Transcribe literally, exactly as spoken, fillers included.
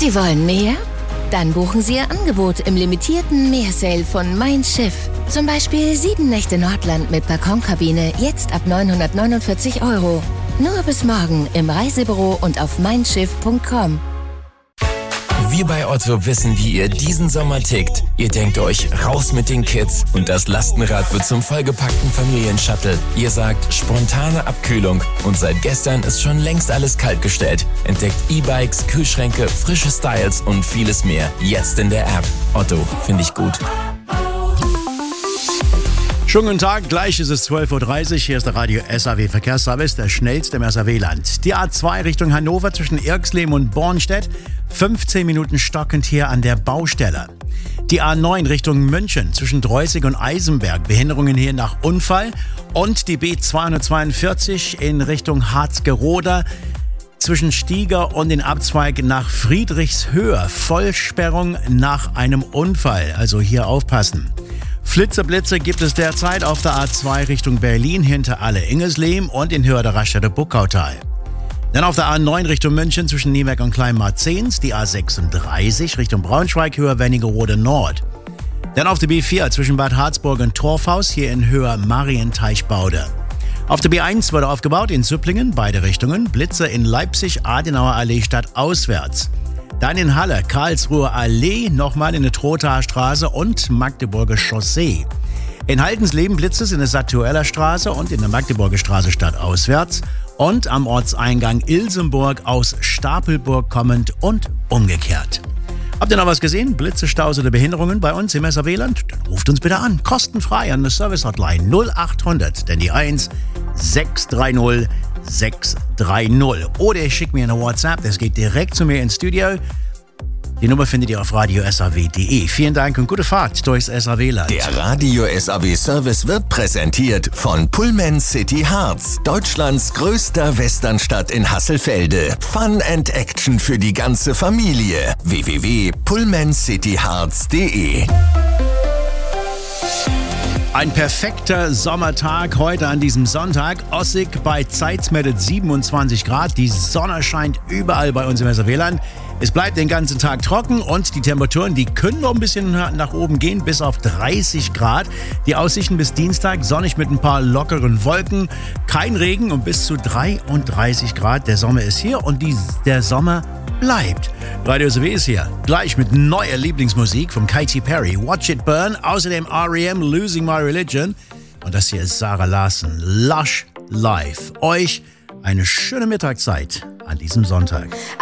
Sie wollen mehr? Dann buchen Sie Ihr Angebot im limitierten Meersale von Mein Schiff. Zum Beispiel sieben Nächte Nordland mit Balkonkabine, jetzt ab neunhundertneunundvierzig Euro. Nur bis morgen im Reisebüro und auf mein schiff punkt com. Wir bei Otto wissen, wie ihr diesen Sommer tickt. Ihr denkt euch, raus mit den Kids und das Lastenrad wird zum vollgepackten Familienshuttle. Ihr sagt, spontane Abkühlung und seit gestern ist schon längst alles kaltgestellt. Entdeckt E-Bikes, Kühlschränke, frische Styles und vieles mehr. Jetzt in der App. Otto, finde ich gut. Schönen guten Tag, gleich ist es zwölf Uhr dreißig. Hier ist der Radio S A W Verkehrsservice, der schnellste im S A W-Land. Die A zwei Richtung Hannover zwischen Irxleben und Bornstedt. fünfzehn Minuten stockend hier an der Baustelle. Die A neun Richtung München zwischen Dreußig und Eisenberg. Behinderungen hier nach Unfall. Und die B zweihundertzweiundvierzig in Richtung Harzgerode zwischen Stieger und den Abzweig nach Friedrichshöhe. Vollsperrung nach einem Unfall. Also hier aufpassen. Flitzeblitze gibt es derzeit auf der A zwei Richtung Berlin hinter Alle-Ingesleben und in Höhe der Raststätte Buckautal. Dann auf der A neun Richtung München zwischen Nieberg und Kleinmarzens, die A sechsunddreißig Richtung Braunschweig, Höhe Wernigerode Nord. Dann auf der B vier zwischen Bad Harzburg und Torfhaus, hier in Höhe Marienteichbaude. Auf der B eins wurde aufgebaut in Züpplingen, beide Richtungen, Blitze in Leipzig, Adenauer Allee stadtauswärts. Dann in Halle, Karlsruher Allee, nochmal in der Trothaer Straße und Magdeburger Chaussee. In Haldensleben Blitze in der Satueller Straße und in der Magdeburger Straße stadtauswärts. Und am Ortseingang Ilsenburg aus Stapelburg kommend und umgekehrt. Habt ihr noch was gesehen? Blitze, Staus oder Behinderungen bei uns im S A W-Land? Dann ruft uns bitte an, kostenfrei an der Service-Hotline null achthundert, denn die eins sechs drei null sechs drei null. Oder ihr schickt mir eine WhatsApp, das geht direkt zu mir ins Studio. Die Nummer findet ihr auf radio s a w punkt d e. Vielen Dank und gute Fahrt durchs S A W-Land. Der Radio S A W-Service wird präsentiert von Pullman City Harz, Deutschlands größter Westernstadt in Hasselfelde. Fun and Action für die ganze Familie. w w w punkt pullman city harz punkt d e. Ein perfekter Sommertag heute an diesem Sonntag. Ossig bei Zeitz-Medit siebenundzwanzig Grad. Die Sonne scheint überall bei uns im S A W-Land. Es bleibt den ganzen Tag trocken und die Temperaturen, die können noch ein bisschen nach oben gehen, bis auf dreißig Grad. Die Aussichten bis Dienstag, sonnig mit ein paar lockeren Wolken, kein Regen und bis zu dreiunddreißig Grad. Der Sommer ist hier und die, der Sommer bleibt. Radio S A W ist hier, gleich mit neuer Lieblingsmusik von Katy Perry, Watch It Burn, außerdem R E M, Losing My Religion. Und das hier ist Sarah Larson, Lush Life. Euch eine schöne Mittagszeit an diesem Sonntag.